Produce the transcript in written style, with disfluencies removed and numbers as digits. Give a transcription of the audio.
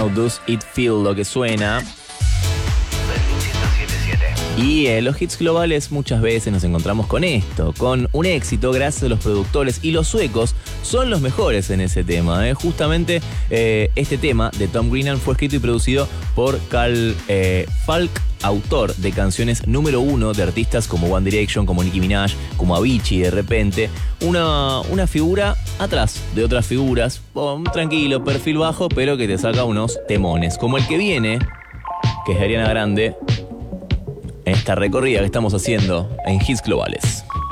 How Does It Feel, lo que suena. Y en los hits globales muchas veces nos encontramos con esto, con un éxito gracias a los productores, y los suecos son los mejores en ese tema. Justamente este tema de Tom Grennan fue escrito y producido por Carl Falk, autor de canciones número 1 de artistas como One Direction, como Nicki Minaj, como Avicii. De repente una figura atrás de otras figuras, tranquilo, perfil bajo, pero que te saca unos temones, como el que viene, que es de Ariana Grande, en esta recorrida que estamos haciendo en Hits Globales.